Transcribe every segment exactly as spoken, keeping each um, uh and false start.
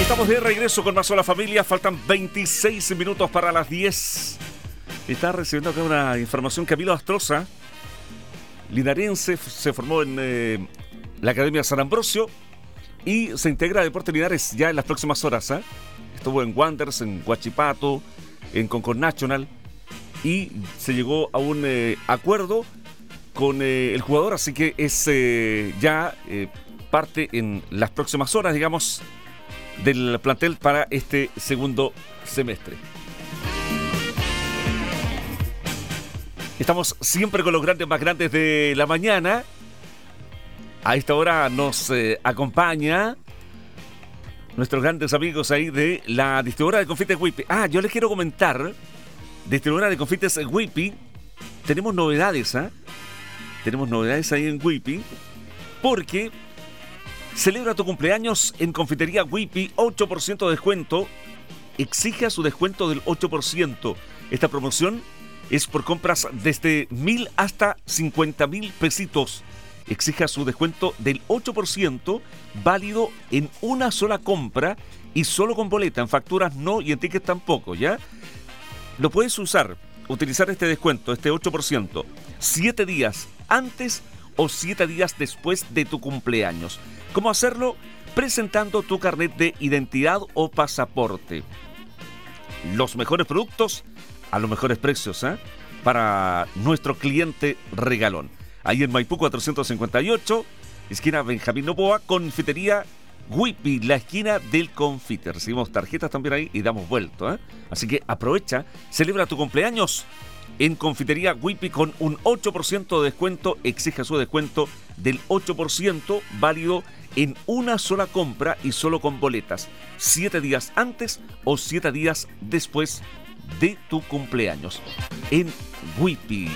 Estamos de regreso con Más Hola Familia. Faltan veintiséis minutos para las diez. Está recibiendo acá una información. Camilo Astroza, linarense, se formó en eh, la Academia San Ambrosio y se integra a Deportes Linares ya en las próximas horas. ¿eh? Estuvo en Wanderers, en Huachipato, en Concord National y se llegó a un eh, acuerdo con eh, el jugador, así que es eh, ya eh, parte en las próximas horas, digamos, del plantel para este segundo semestre. Estamos siempre con los grandes más grandes de la mañana. A esta hora nos eh, acompaña nuestros grandes amigos ahí de la distribuidora de confites Whippy. Ah, yo les quiero comentar, distribuidora de confites Whippy, tenemos novedades, ¿ah? ¿eh? Tenemos novedades ahí en Whippy, porque celebra tu cumpleaños en Confitería Whippy, ocho por ciento de descuento. Exija su descuento del ocho por ciento. Esta promoción es por compras desde mil hasta cincuenta mil pesitos. Exija su descuento del ocho por ciento, válido en una sola compra y solo con boleta, en facturas no y en tickets tampoco, ¿ya? Lo puedes usar, utilizar este descuento, este ocho por ciento, siete días antes o siete días después de tu cumpleaños. ¿Cómo hacerlo? Presentando tu carnet de identidad o pasaporte. Los mejores productos a los mejores precios, ¿eh? Para nuestro cliente regalón. Ahí en Maipú cuatrocientos cincuenta y ocho, esquina Benjamín Noboa, Confitería Whippy, la esquina del confite. Recibimos tarjetas también ahí y damos vuelto, ¿eh? Así que aprovecha, celebra tu cumpleaños en Confitería Whippy con un ocho por ciento de descuento. Exija su descuento del ocho por ciento, válido en una sola compra y solo con boletas. Siete días antes o siete días después de tu cumpleaños en Whippy.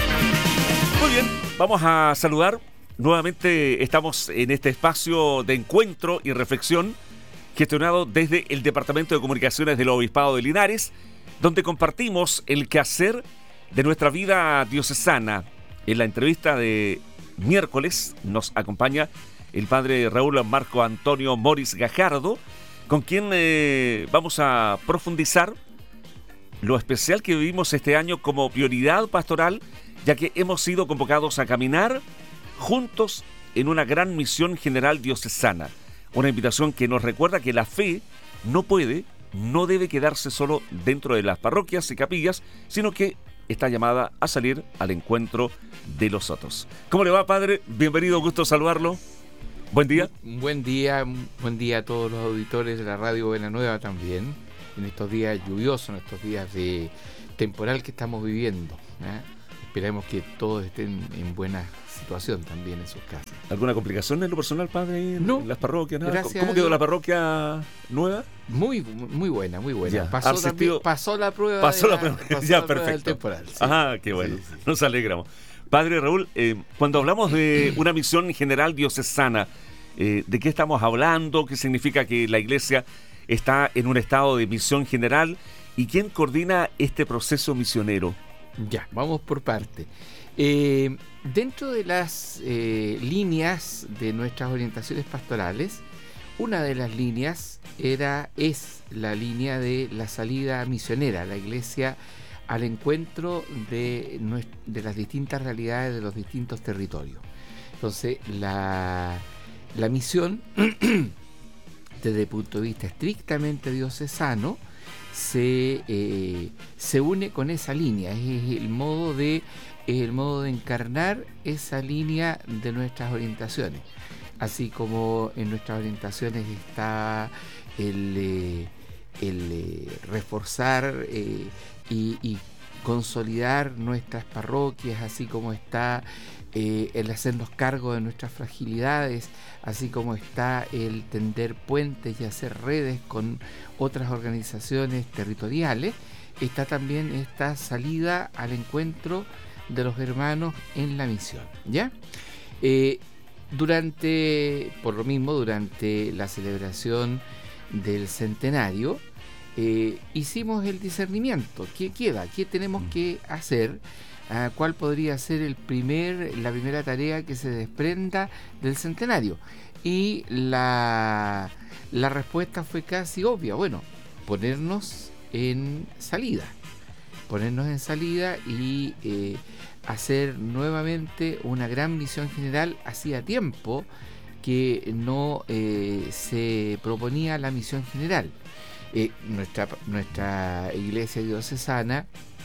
Muy bien, vamos a saludar. Nuevamente estamos en este espacio de encuentro y reflexión gestionado desde el Departamento de Comunicaciones del Obispado de Linares, donde compartimos el quehacer de nuestra vida diocesana. En la entrevista de miércoles nos acompaña el padre Raúl Marco Antonio Moris Gajardo, con quien eh, vamos a profundizar lo especial que vivimos este año como prioridad pastoral, ya que hemos sido convocados a caminar juntos en una gran misión general diocesana. Una invitación que nos recuerda que la fe no puede, no debe quedarse solo dentro de las parroquias y capillas, sino que está llamada a salir al encuentro de los otros. ¿Cómo le va, padre? Bienvenido, gusto saludarlo. Buen día. Buen día, buen día a todos los auditores de la Radio Buena Nueva también, en estos días lluviosos, en estos días de temporal que estamos viviendo, ¿eh? Esperemos que todos estén en buena situación también en sus casas. ¿Alguna complicación en lo personal, padre, en no, las parroquias? Nada? Gracias. ¿Cómo quedó la parroquia nueva? Muy, muy buena, muy buena. Ya, pasó, asistido, también, pasó la prueba, pasó de la, la, pasó ya, la prueba perfecto. del temporal. Sí. Ajá, qué bueno, sí, sí. Nos alegramos. Padre Raúl, eh, cuando hablamos de una misión general diocesana, eh, ¿de qué estamos hablando? ¿Qué significa que la Iglesia está en un estado de misión general? ¿Y quién coordina este proceso misionero? Ya, vamos por parte. Eh, dentro de las eh, líneas de nuestras orientaciones pastorales, una de las líneas era, es la línea de la salida misionera, la Iglesia al encuentro de, de las distintas realidades de los distintos territorios. Entonces, la, la misión, desde el punto de vista estrictamente diocesano, se, eh, se une con esa línea, es el modo de el modo de encarnar esa línea de nuestras orientaciones, así como en nuestras orientaciones está el, eh, el eh, reforzar eh, y, y consolidar nuestras parroquias, así como está eh, el hacernos cargo de nuestras fragilidades, así como está el tender puentes y hacer redes con otras organizaciones territoriales. Está también esta salida al encuentro de los hermanos en la misión, ¿ya? Eh, durante, por lo mismo, durante la celebración del centenario, eh, hicimos el discernimiento. ¿Qué queda? ¿Qué tenemos que hacer? Uh, ¿Cuál podría ser el primer, la primera tarea que se desprenda del centenario? Y la, la respuesta fue casi obvia. Bueno, ponernos en salida. Ponernos en salida y eh, hacer nuevamente una gran misión general. Hacía tiempo que no eh, se proponía la misión general. Eh, nuestra, nuestra iglesia diocesana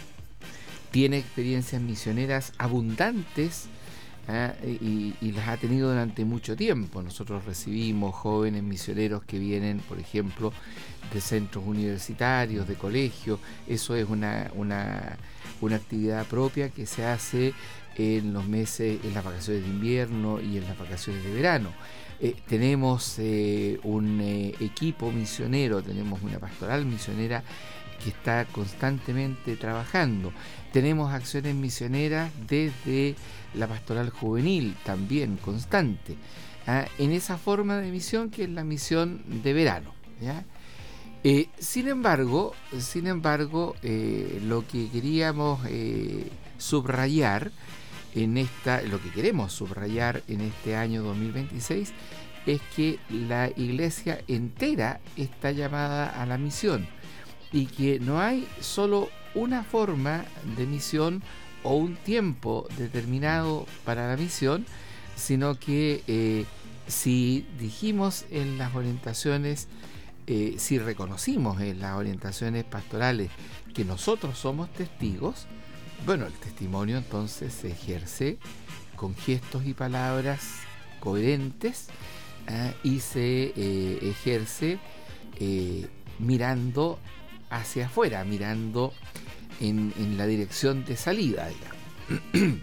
tiene experiencias misioneras abundantes, ¿eh? y, y las ha tenido durante mucho tiempo. Nosotros recibimos jóvenes misioneros que vienen, por ejemplo, de centros universitarios, de colegios. Eso es una, una, una actividad propia que se hace en los meses, en las vacaciones de invierno y en las vacaciones de verano. Eh, tenemos eh, un eh, equipo misionero, tenemos una pastoral misionera que está constantemente trabajando. Tenemos acciones misioneras desde la pastoral juvenil, también constante, ¿ah? En esa forma de misión que es la misión de verano, ¿ya? Eh, sin embargo, sin embargo, eh, lo que queríamos eh, subrayar en esta, lo que queremos subrayar en este año dos mil veintiséis es que la iglesia entera está llamada a la misión y que no hay solo una forma de misión o un tiempo determinado para la misión, sino que eh, si dijimos en las orientaciones, eh, si reconocimos en las orientaciones pastorales que nosotros somos testigos, bueno, el testimonio entonces se ejerce con gestos y palabras coherentes, ¿eh? y se eh, ejerce eh, mirando hacia afuera, mirando en, en la dirección de salida, digamos.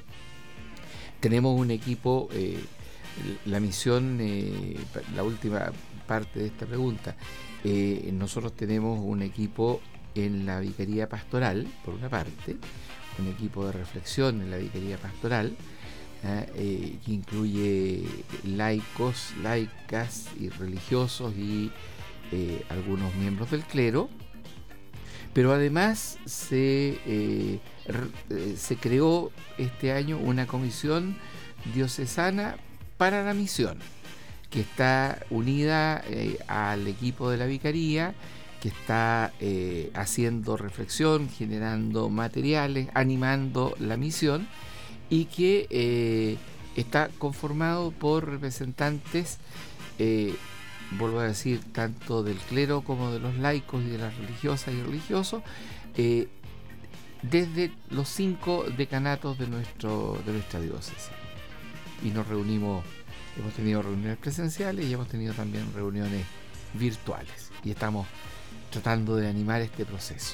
Tenemos un equipo, eh, la misión, eh, la última parte de esta pregunta, eh, nosotros tenemos un equipo en la Vicaría Pastoral, por una parte, un equipo de reflexión en la Vicaría Pastoral, ¿eh? Eh, que incluye laicos, laicas y religiosos y eh, algunos miembros del clero, pero además se, eh, re, se creó este año una comisión diocesana para la misión, que está unida eh, al equipo de la Vicaría, que está eh, haciendo reflexión, generando materiales, animando la misión, y que eh, está conformado por representantes, eh, vuelvo a decir, tanto del clero como de los laicos y de las religiosas y religiosos, eh, desde los cinco decanatos de, nuestro, de nuestra diócesis. Y nos reunimos, hemos tenido reuniones presenciales y hemos tenido también reuniones virtuales. Y estamos tratando de animar este proceso.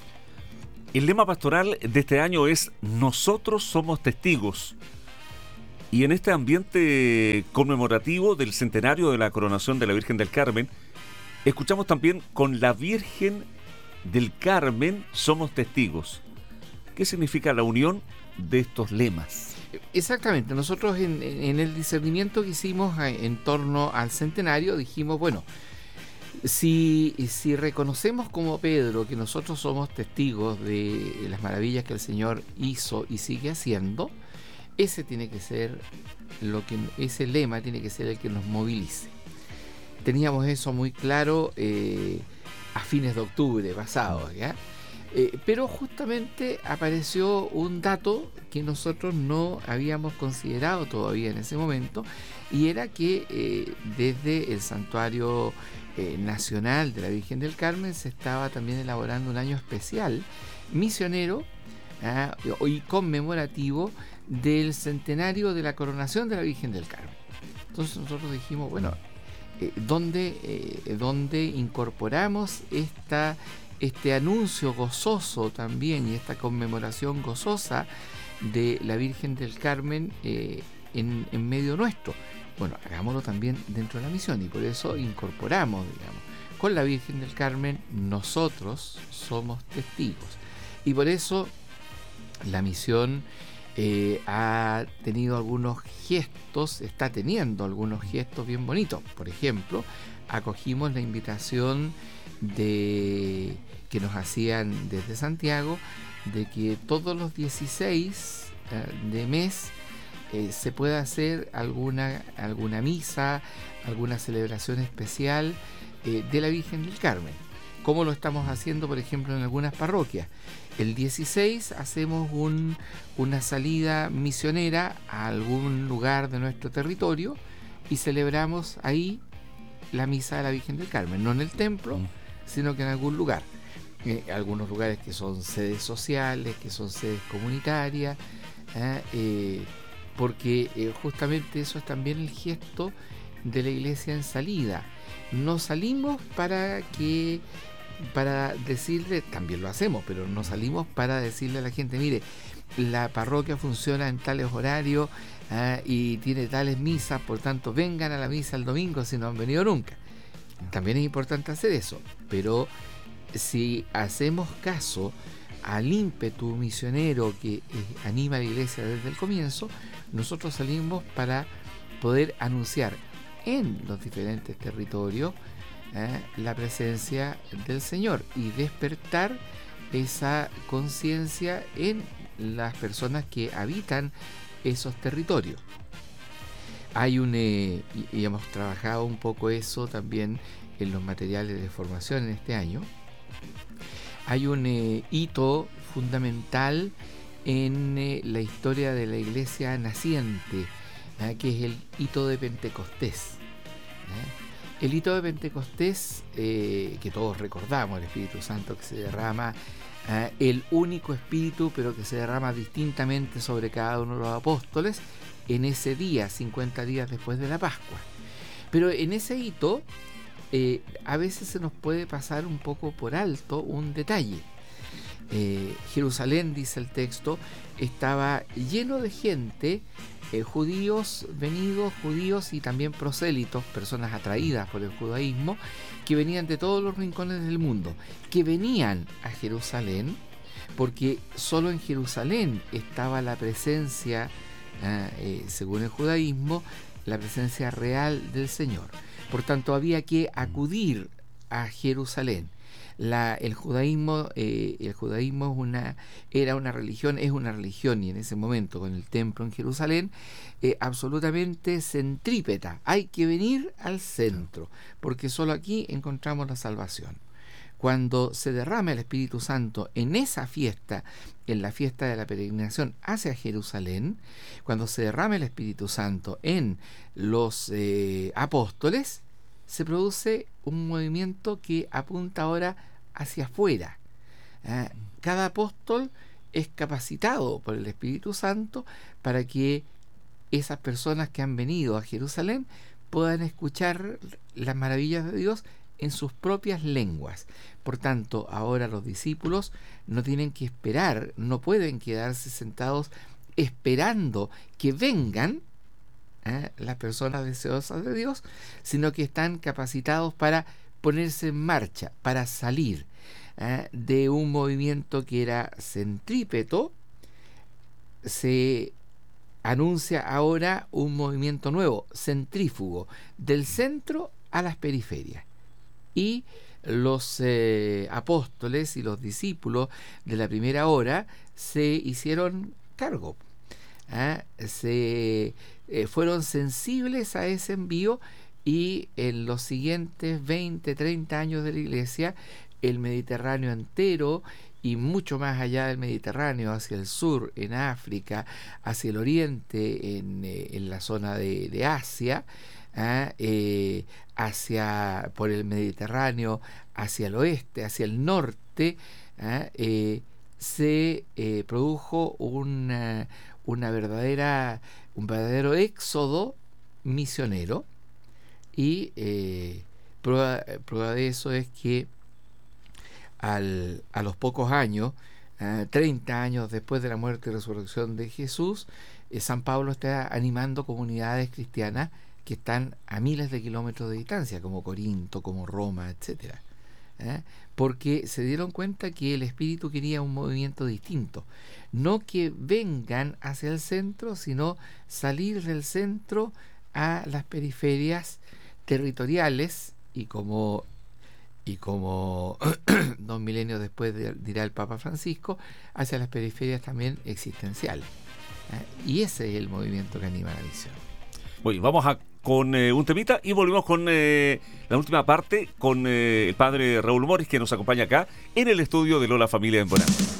El lema pastoral de este año es "Nosotros somos testigos". Y en este ambiente conmemorativo del centenario de la coronación de la Virgen del Carmen, escuchamos también "Con la Virgen del Carmen somos testigos". ¿Qué significa la unión de estos lemas? Exactamente, nosotros en, en el discernimiento que hicimos en torno al centenario dijimos, bueno, Si, si reconocemos como Pedro que nosotros somos testigos de las maravillas que el Señor hizo y sigue haciendo, ese tiene que ser lo que ese lema tiene que ser el que nos movilice. Teníamos eso muy claro eh, a fines de octubre pasado, ¿ya? Eh, pero justamente apareció un dato que nosotros no habíamos considerado todavía en ese momento, y era que eh, desde el santuario eh, nacional de la Virgen del Carmen se estaba también elaborando un año especial misionero ¿ah? y conmemorativo del centenario de la coronación de la Virgen del Carmen. Entonces nosotros dijimos, bueno, eh, ¿dónde, eh, ¿dónde incorporamos esta este anuncio gozoso también y esta conmemoración gozosa de la Virgen del Carmen eh, en, en medio nuestro? Bueno, hagámoslo también dentro de la misión, y por eso incorporamos, digamos, con la Virgen del Carmen nosotros somos testigos, y por eso la misión eh, ha tenido algunos gestos, está teniendo algunos gestos bien bonitos. Por ejemplo, acogimos la invitación de que nos hacían desde Santiago de que todos los dieciséis uh, de mes eh, se pueda hacer alguna, alguna misa, alguna celebración especial eh, de la Virgen del Carmen, como lo estamos haciendo, por ejemplo, en algunas parroquias. El dieciséis hacemos un, una salida misionera a algún lugar de nuestro territorio y celebramos ahí la misa de la Virgen del Carmen, no en el templo, sino que en algún lugar. Eh, algunos lugares que son sedes sociales, que son sedes comunitarias, ¿eh? Eh, porque eh, justamente eso es también el gesto de la iglesia en salida. No salimos para que para decirle, también lo hacemos, pero no salimos para decirle a la gente, mire, la parroquia funciona en tales horarios ¿eh? y tiene tales misas, por tanto vengan a la misa el domingo si no han venido nunca. También es importante hacer eso, pero si hacemos caso al ímpetu misionero que eh, anima a la iglesia desde el comienzo, nosotros salimos para poder anunciar en los diferentes territorios eh, la presencia del Señor y despertar esa conciencia en las personas que habitan esos territorios. Hay un, eh, y, y hemos trabajado un poco eso también en los materiales de formación en este año. Hay un eh, hito fundamental en eh, la historia de la iglesia naciente, ¿eh? que es el hito de Pentecostés. ¿eh? El hito de Pentecostés, eh, que todos recordamos, el Espíritu Santo que se derrama, ¿eh? el único Espíritu, pero que se derrama distintamente sobre cada uno de los apóstoles en ese día, cincuenta días después de la Pascua. Pero en ese hito, Eh, a veces se nos puede pasar un poco por alto un detalle. Eh, Jerusalén, dice el texto, estaba lleno de gente, eh, judíos venidos, judíos y también prosélitos, personas atraídas por el judaísmo, que venían de todos los rincones del mundo, que venían a Jerusalén, porque solo en Jerusalén estaba la presencia, eh, eh, según el judaísmo, la presencia real del Señor. Por tanto, había que acudir a Jerusalén. La, el judaísmo, eh, el judaísmo es una, era una religión, es una religión, y en ese momento con el templo en Jerusalén, eh, absolutamente centrípeta. Hay que venir al centro, porque solo aquí encontramos la salvación. Cuando se derrama el Espíritu Santo en esa fiesta, en la fiesta de la peregrinación hacia Jerusalén, cuando se derrama el Espíritu Santo en los eh, apóstoles, se produce un movimiento que apunta ahora hacia afuera. ¿eh? Cada apóstol es capacitado por el Espíritu Santo para que esas personas que han venido a Jerusalén puedan escuchar las maravillas de Dios en sus propias lenguas. Por tanto, ahora los discípulos no tienen que esperar, no pueden quedarse sentados esperando que vengan ¿eh? las personas deseosas de Dios, sino que están capacitados para ponerse en marcha, para salir ¿eh? de un movimiento que era centrípeto. Se anuncia ahora un movimiento nuevo, centrífugo, del centro a las periferias. Y los eh, apóstoles y los discípulos de la primera hora se hicieron cargo, ¿eh? se eh, fueron sensibles a ese envío, y en los siguientes veinte, treinta años de la iglesia, el Mediterráneo entero y mucho más allá del Mediterráneo, hacia el sur, en África, hacia el oriente, en, eh, en la zona de, de Asia, ¿eh? Eh, hacia por el Mediterráneo, hacia el oeste, hacia el norte, ¿eh? Eh, se eh, produjo una, una verdadera, un verdadero éxodo misionero, y eh, prueba, prueba de eso es que al, a los pocos años, eh, treinta años después de la muerte y resurrección de Jesús, eh, San Pablo está animando comunidades cristianas que están a miles de kilómetros de distancia, como Corinto, como Roma, etcétera, ¿eh? porque se dieron cuenta que el Espíritu quería un movimiento distinto, no que vengan hacia el centro, sino salir del centro a las periferias territoriales, y como y como dos milenios después de, dirá el Papa Francisco, hacia las periferias también existenciales, ¿eh? Y ese es el movimiento que anima la misión. Bueno, vamos a con eh, un temita y volvemos con eh, la última parte con eh, el padre Raúl Morris, que nos acompaña acá en el estudio de Lola Familia en Bonanza.